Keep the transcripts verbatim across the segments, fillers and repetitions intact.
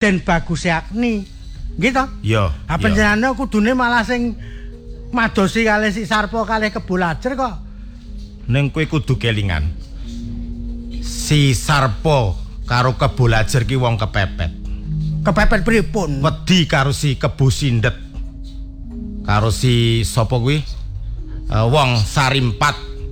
Raden Bagus Yakni. Nggih to? Iya. Ha panjenengan kudune malah sing madosi kalih si Sarpo kalih Kebolajer kok. Ning kowe kudu kelingan. Si Sarpo karo Kebolajer ki wong kepepet. Kepepet pripun? Wedi karo si Kebu Sindet. Karo si sapa kuwi? Uh, wong Sarimpat.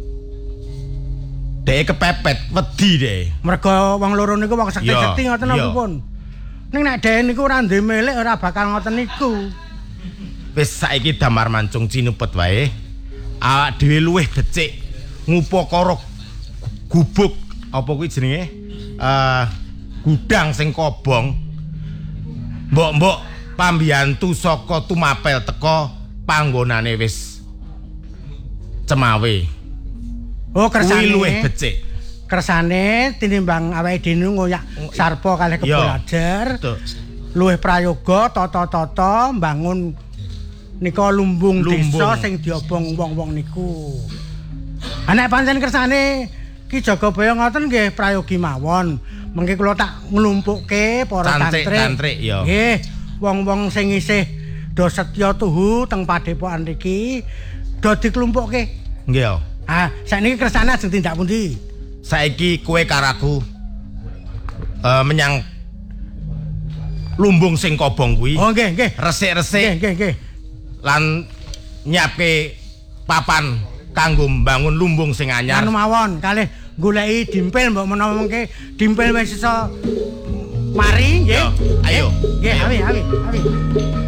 Dek kepepet, wedi deh. Mergo wong loro niku wong sekti-sekti ngoten napa pun. Ning nek dhek niku ora duwe milik ora bakal ngoten niku. Wis saiki damar mancung cinupet wae. Awak dhewe luwih becik ngupakara gubuk apa kuwi jenenge? Uh, gudang sing kobong. Mbok-mbok pambiyantu saka Tumapel teka panggonane wis cemawe. Oh, kersane luwih becik. Kersane tinimbang awake dhewe ngoyak Sarpo kalih Kebolajer. Luwih prayoga tata-tata mbangun nika lumbung, lumbung desa sing diobong wong-wong niku. Anak pancen kersane Ki Jagabaya ngoten nggih prayogi mawon. Mengke kula tak nglumpukke para tantri. Tantrik ya. Nggih, wong-wong sing isih do setya tuhu teng padepokan niki do diklumpukke. Nggih ya. Ah, sakniki kersane ajeng tindak pundi? Saiki kowe karaku uh, menyang lumbung sing kobong kuwi. Oh nggih, nggih. Resik-resik. Nggih, nggih. Lan nyiapke papan kanggo mbangun lumbung sing anyar. Anu mawon, kalih goleki dimpil mbok menawa mengke dimpil wis iso mari nggih. Ayo. Nggih, awi, awi, awi.